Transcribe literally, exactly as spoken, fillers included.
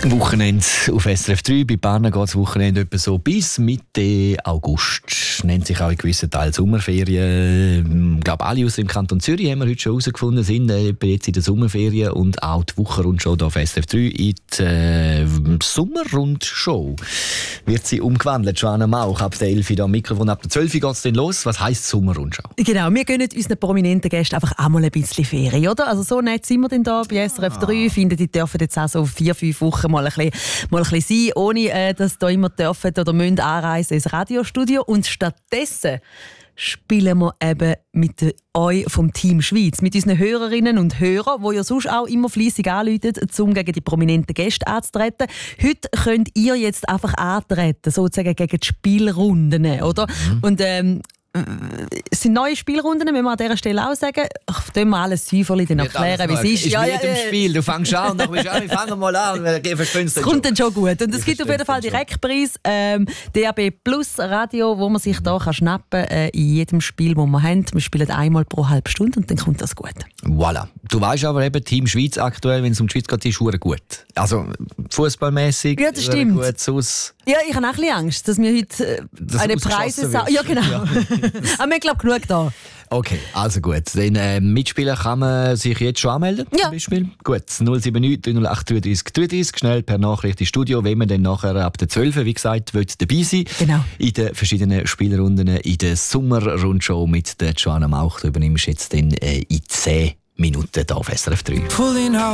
Am Wochenende auf S R F drei. Bei Barna geht das Wochenende etwa so bis Mitte August. Nennt sich auch in gewissen Teilen Sommerferien. Ich glaube, alle aus dem Kanton Zürich haben wir heute schon herausgefunden, sind äh, jetzt in der Sommerferien. Und auch die Wochenrundshow hier auf S R F drei in die äh, Sommerrundshow wird sie umgewandelt. Joanna Mauch ab der elf Uhr am Mikrofon. Ab der zwölf Uhr geht es dann los. Was heisst Sommerrundshow? Genau, wir gönnen unseren prominenten Gästen einfach auch mal ein bisschen Ferien, oder? Also so nett sind wir denn da bei S R F drei. Ich finde, die dürfen jetzt auch so vier, fünf Wochen mal ein bisschen, mal ein bisschen sein, ohne äh, dass da immer dürfen oder müssen anreisen ins Radiostudio. Und stattdessen spielen wir eben mit euch vom Team Schweiz, mit unseren Hörerinnen und Hörern, die ja sonst auch immer fleissig anrufen, um gegen die prominenten Gäste anzutreten. Heute könnt ihr jetzt einfach antreten, sozusagen gegen die Spielrunden, oder? Mhm. Und ähm, es sind neue Spielrunden, müssen wir an dieser Stelle auch sagen. Ach, können wir alles säuferlich dann erklären, wie es ist. Ist ja, mit ja, jedem ja. Spiel. Du fängst an und dann bist du auch, wir fangen mal an. Es kommt dann schon gut. Und es gibt auf jeden Fall Direktpreis. Ähm, D A B Plus Radio, wo man sich da kann schnappen kann, äh, in jedem Spiel, das wir haben. Wir spielen einmal pro halbe Stunde und dann kommt das gut. Voilà. Du weißt aber eben, Team Schweiz aktuell, wenn es um die Schweiz geht, ist es gut. Also fußballmäßig. Ja, das stimmt. Gut, sonst ja, ich habe auch ein bisschen Angst, dass wir heute äh, dass eine Preise sagen. Ja, genau. Ja. Aber wir glaube genug da. Okay, also gut. Dann äh, mitspielen kann man sich jetzt schon anmelden? Ja. Zum Beispiel. Gut, null sieben neun drei null acht drei drei drei drei. Schnell per Nachricht ins Studio, wenn man dann nachher ab der zwölf, wie gesagt, will dabei sein. Genau. In den verschiedenen Spielrunden, in der Sommerrundshow mit der Joanna Mauch. Du übernimmst jetzt dann äh, in zehn Minuten hier auf S R F drei.